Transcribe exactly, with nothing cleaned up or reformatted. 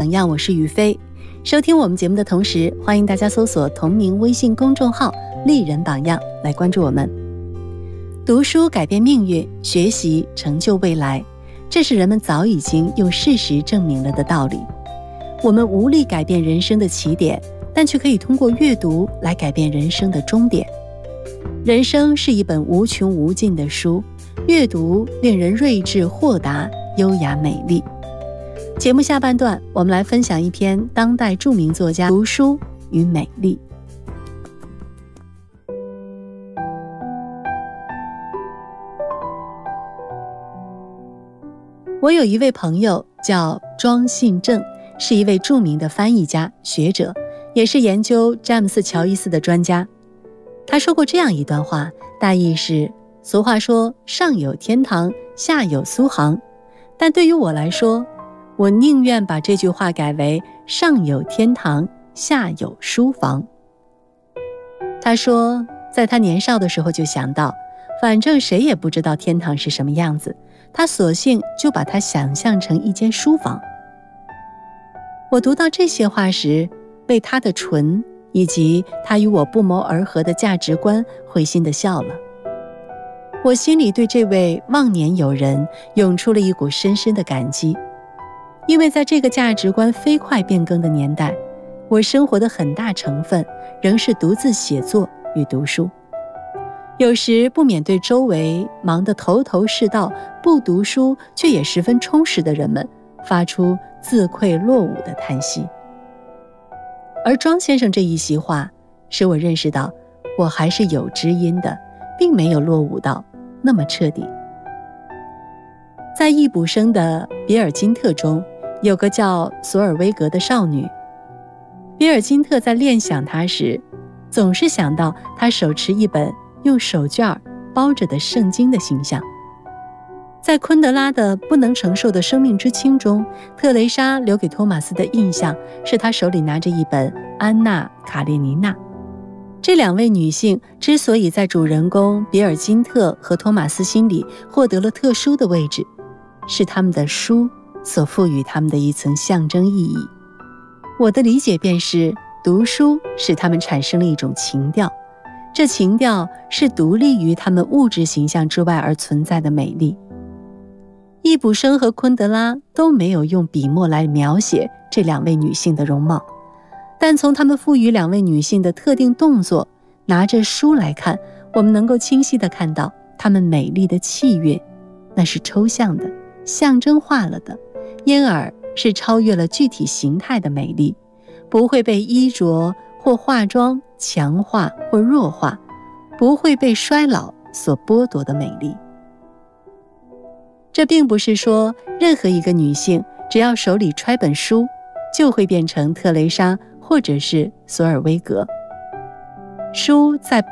榜样，我是雨飞。收听我们节目的同时，欢迎大家搜索同名微信公众号丽人榜样来关注我们。读书改变命运，学习成就未来，这是人们早已经用事实证明了的道理。我们无力改变人生的起点，但却可以通过阅读来改变人生的终点。人生是一本无穷无尽的书，阅读令人睿智豁达、优雅美丽。节目下半段，我们来分享一篇当代著名作家读书与美丽。我有一位朋友叫庄信正，是一位著名的翻译家、学者，也是研究詹姆斯·乔伊斯的专家。他说过这样一段话，大意是：俗话说上有天堂，下有苏杭，但对于我来说，我宁愿把这句话改为上有天堂，下有书房。他说，在他年少的时候就想到，反正谁也不知道天堂是什么样子，他索性就把它想象成一间书房。我读到这些话时，为他的纯以及他与我不谋而合的价值观会心地笑了。我心里对这位忘年友人涌出了一股深深的感激，因为在这个价值观飞快变更的年代，我生活的很大成分仍是独自写作与读书。有时不免对周围忙得头头是道、不读书却也十分充实的人们发出自愧落伍的叹息。而庄先生这一席话使我认识到，我还是有知音的，并没有落伍到那么彻底。在易卜生的《比尔金特》中，有个叫索尔威格的少女。比尔金特在恋想她时，总是想到她手持一本用手绢包着的圣经的形象。在昆德拉的《不能承受的生命之轻》中，特蕾莎留给托马斯的印象是她手里拿着一本《安娜·卡列尼娜》。这两位女性之所以在主人公比尔金特和托马斯心里获得了特殊的位置，是他们的书所赋予他们的一层象征意义。我的理解便是，读书使他们产生了一种情调，这情调是独立于他们物质形象之外而存在的美丽。易卜生和昆德拉都没有用笔墨来描写这两位女性的容貌，但从他们赋予两位女性的特定动作，拿着书来看，我们能够清晰地看到她们美丽的气韵，那是抽象的、象征化了的，因而是超越了具体形态的美丽，不会被衣着或化妆强化或弱化，不会被衰老所剥夺的美丽。这并不是说任何一个女性只要手里揣本书就会变成特蕾莎或者是索尔威格。书在